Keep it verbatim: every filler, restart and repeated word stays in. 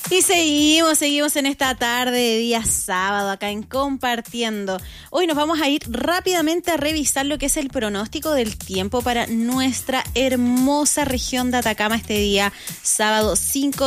Y seguimos, seguimos en esta tarde de día sábado acá en Compartiendo. Hoy nos vamos a ir rápidamente a revisar lo que es el pronóstico del tiempo para nuestra hermosa región de Atacama este día sábado cinco